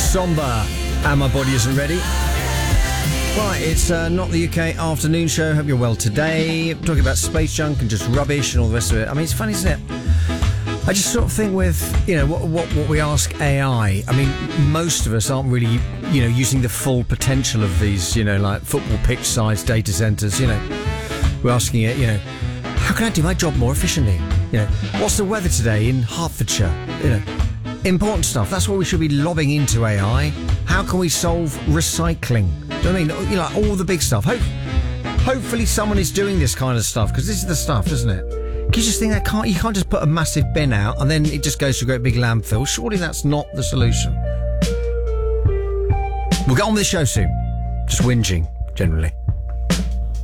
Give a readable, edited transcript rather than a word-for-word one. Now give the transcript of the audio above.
Somber, and my body isn't ready. Right, it's not the UK afternoon show. Hope you're well today. I'm talking about space junk and just rubbish and all the rest of it. I mean, it's funny, isn't it? I just sort of think with, what we ask AI. I mean, most of us aren't really, using the full potential of these, like football pitch-sized data centres, We're asking it, how can I do my job more efficiently? What's the weather today in Hertfordshire? Important stuff. That's what we should be lobbing into AI. How can we solve recycling? Do you know what I mean? Like all the big stuff. Hopefully someone is doing this kind of stuff, because this is the stuff, isn't it? You just think that you can't just put a massive bin out and then it just goes to a great big landfill. Surely that's not the solution. We'll get on with the show soon. Just whinging, generally.